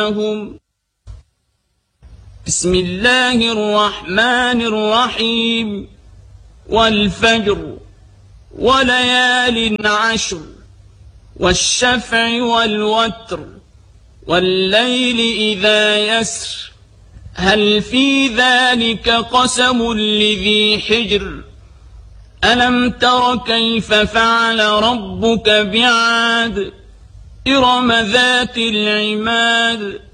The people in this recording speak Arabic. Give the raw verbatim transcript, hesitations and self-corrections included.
بسم الله الرحمن الرحيم والفجر وليال عشر والشفع والوتر والليل إذا يسر هل في ذلك قسم لذي حجر ألم تر كيف فعل ربك بعاد إرم ذات العماد